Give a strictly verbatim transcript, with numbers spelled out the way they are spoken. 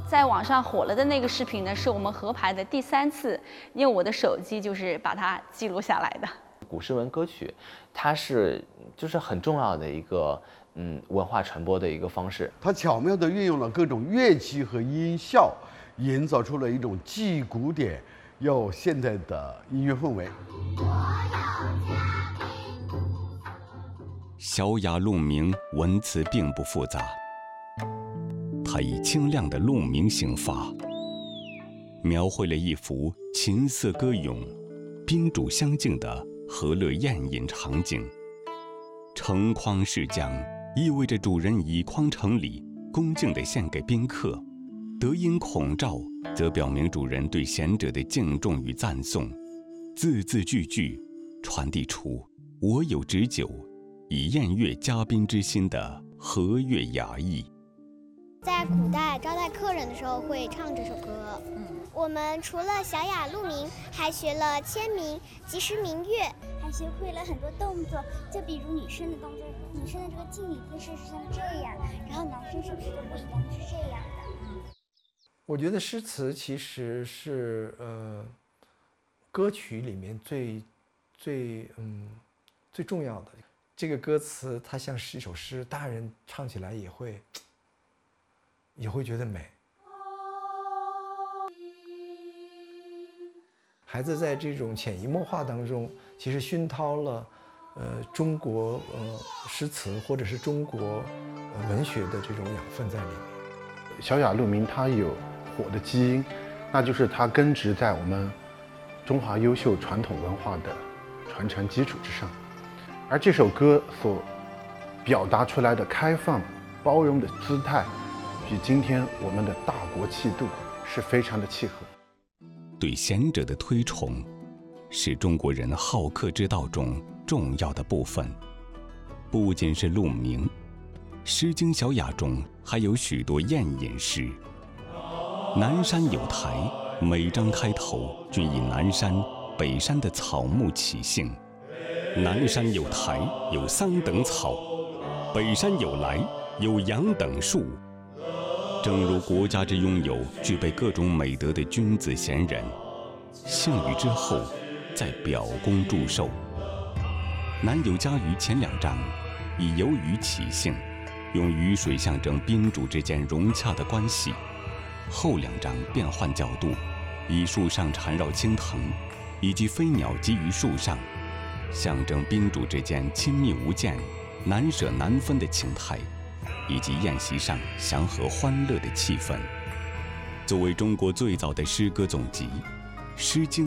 在网上火了的那个视频呢，是我们合拍的第三次用我的手机就是把它记录下来的。 古诗文歌曲，它是就是很重要的一个嗯文化传播的一个方式。 它巧妙地运用了各种乐器和音效，营造出了一种既古典又现代的音乐氛围。 小雅鹿鸣文词并不复杂，它以清亮的鹿鸣行法，描绘了一幅琴瑟歌咏、宾主相敬的和乐宴饮场景。盛匡试将意味着主人以匡盛礼，恭敬地献给宾客；德音孔照则表明主人对贤者的敬重与赞颂。字字句句传递出我有旨酒，以宴悦嘉宾之心的和悦雅意。 在古代招待客人的时候会唱这首歌。嗯，我们除了小雅鹿鸣，还学了签名、及时鸣乐， 还学会了很多动作。就比如女生的动作，女生的这个敬礼姿势是像这样，然后男生是不是就不一样，是这样的。 我觉得诗词其实是呃歌曲里面最最嗯最重要的。这个歌词它像是一首诗，大人唱起来也会也会觉得美。孩子在这种潜移默化当中，其实熏陶了呃中国呃诗词或者是中国呃文学的这种养分在里面。 小雅鹿鸣它有火的基因，那就是它根植在我们中华优秀传统文化的传承基础之上。而这首歌所表达出来的开放、包容的姿态，与今天我们的大国气度是非常的契合。 对贤者的推崇，是中国人好客之道中重要的部分。不仅是鹿鸣，《诗经·小雅》中还有许多宴饮诗。南山有台，每章开头均以南山、北山的草木起兴。南山有台，有桑等草；北山有来，有杨等树。正如国家之拥有具备各种美德的君子贤人，幸与之后，再表功祝寿。南有嘉于前两章以游鱼起兴，用雨水象征宾主之间融洽的关系；后两章变换角度，以树上缠绕青藤，以及飞鸟集于树上，象征宾主之间亲密无间、难舍难分的情态，以及宴席上祥和欢乐的气氛。作为中国最早的诗歌总集，《诗经》